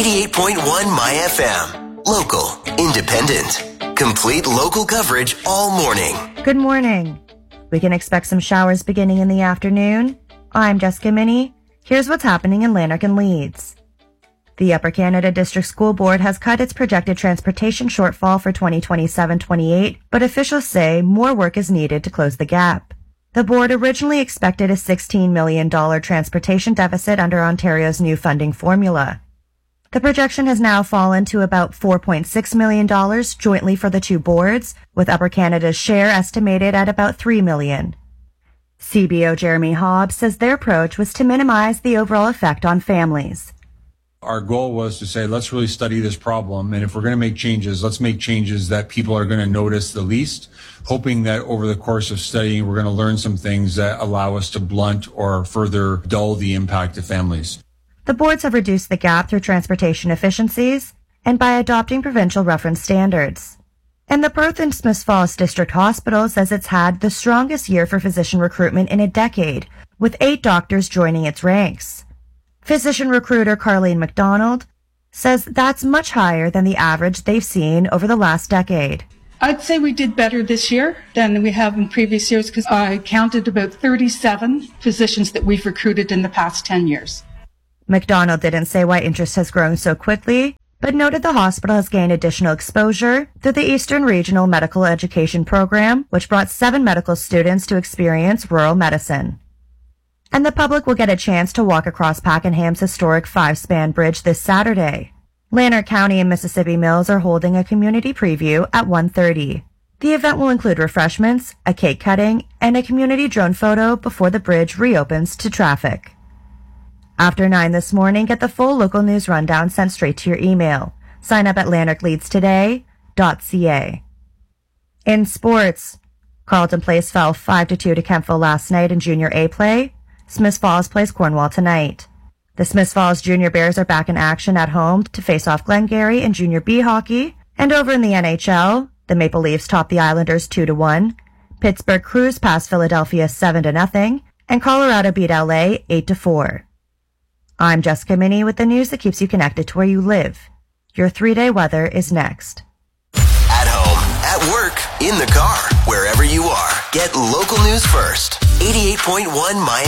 88.1 My FM. Local, independent, complete local coverage all morning. Good morning. We can expect some showers beginning in the afternoon. I'm Jessica Minnie. Here's what's happening in Lanark and Leeds. The Upper Canada District School Board has cut its projected transportation shortfall for 2027-28, but officials say more work is needed to close the gap. The board originally expected a $16 million transportation deficit under Ontario's new funding formula. The projection has now fallen to about $4.6 million jointly for the two boards, with Upper Canada's share estimated at about $3 million. CBO Jeremy Hobbs says their approach was to minimize the overall effect on families. Our goal was to say, let's really study this problem, and if we're going to make changes, let's make changes that people are going to notice the least, hoping that over the course of studying, we're going to learn some things that allow us to blunt or further dull the impact to families. The boards have reduced the gap through transportation efficiencies and by adopting provincial reference standards. And the Perth and Smiths Falls District Hospital says it's had the strongest year for physician recruitment in a decade, with 8 doctors joining its ranks. Physician recruiter Carleen McDonald says that's much higher than the average they've seen over the last decade. I'd say we did better this year than we have in previous years because I counted about 37 physicians that we've recruited in the past 10 years. McDonald didn't say why interest has grown so quickly, but noted the hospital has gained additional exposure through the Eastern Regional Medical Education Program, which brought 7 medical students to experience rural medicine. And the public will get a chance to walk across Pakenham's historic 5-span bridge this Saturday. Lanark County and Mississippi Mills are holding a community preview at 1:30. The event will include refreshments, a cake cutting, and a community drone photo before the bridge reopens to traffic. After 9 this morning, get the full local news rundown sent straight to your email. Sign up at lanarkleadstoday.ca. In sports, Carleton Place fell 5-2 to Kemptville last night in Junior A play. Smiths Falls plays Cornwall tonight. The Smiths Falls Junior Bears are back in action at home to face off Glengarry in Junior B hockey. And over in the NHL, the Maple Leafs top the Islanders 2-1. Pittsburgh cruised past Philadelphia 7-0. And Colorado beat LA 8-4. I'm Jessica Minnie with the news that keeps you connected to where you live. Your 3-day weather is next. At home, at work, in the car, wherever you are, get local news first. 88.1 My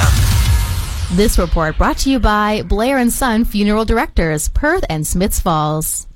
FM. This report brought to you by Blair & Son Funeral Directors, Perth and Smiths Falls.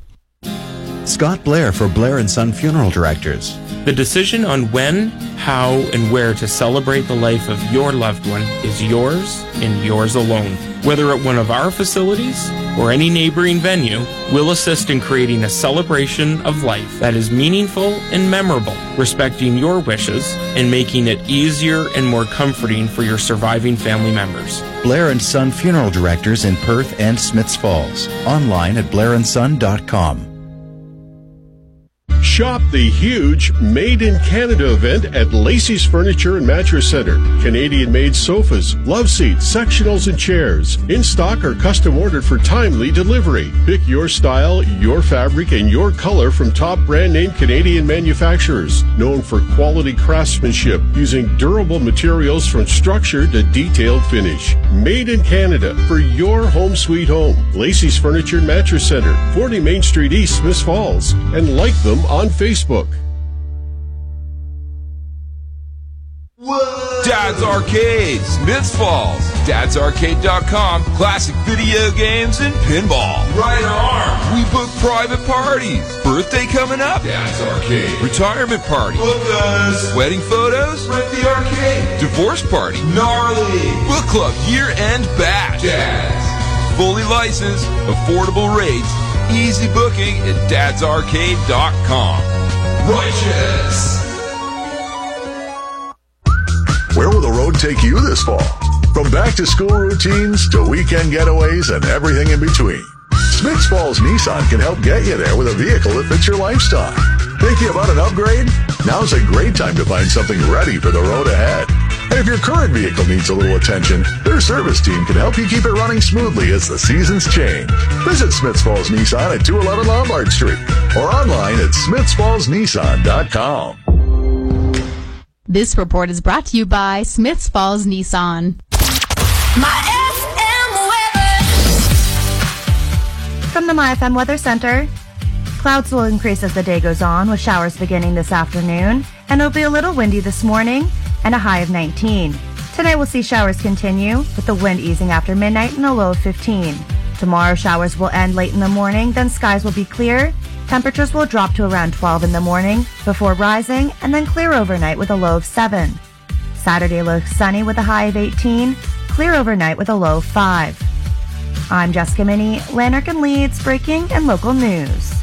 Scott Blair for Blair & Son Funeral Directors. The decision on when, how, and where to celebrate the life of your loved one is yours and yours alone. Whether at one of our facilities or any neighboring venue, we'll assist in creating a celebration of life that is meaningful and memorable, respecting your wishes and making it easier and more comforting for your surviving family members. Blair & Son Funeral Directors in Perth and Smiths Falls. Online at blairandson.com. Shop the huge Made in Canada event at Lacey's Furniture and Mattress Center. Canadian-made sofas, love seats, sectionals, and chairs. In stock or custom ordered for timely delivery. Pick your style, your fabric, and your color from top brand-name Canadian manufacturers. Known for quality craftsmanship using durable materials from structure to detailed finish. Made in Canada for your home sweet home. Lacey's Furniture and Mattress Center, 40 Main Street East, Smiths Falls. And like them on Facebook. Whoa. Dad's Arcade, Smiths Falls. Dad'sArcade.com. Classic video games and pinball. Right arm. We book private parties. Birthday coming up. Dad's Arcade. Retirement party. Book us. Wedding photos. Rent the arcade. Divorce party. Gnarly. Book club year-end bash. Dad's. Fully licensed. Affordable rates. Easy booking at dadsarcade.com. Righteous. Where will the road take you this fall? From back-to-school routines to weekend getaways and everything in between, Smiths Falls Nissan can help get you there with a vehicle that fits your lifestyle. Thinking about an upgrade? Now's a great time to find something ready for the road ahead. And if your current vehicle needs a little attention, their service team can help you keep it running smoothly as the seasons change. Visit Smiths Falls Nissan at 211 Lombard Street or online at smithsfallsnissan.com. This report is brought to you by Smiths Falls Nissan. From From the MyFM Weather Center, clouds will increase as the day goes on, with showers beginning this afternoon, and it'll be a little windy this morning and a high of 19. Today we'll see showers continue, with the wind easing after midnight and a low of 15. Tomorrow showers will end late in the morning, then skies will be clear. Temperatures will drop to around 12 in the morning before rising, and then clear overnight with a low of 7. Saturday looks sunny with a high of 18, clear overnight with a low of 5. I'm Jessica Minnie, Lanark and Leeds, breaking and local news.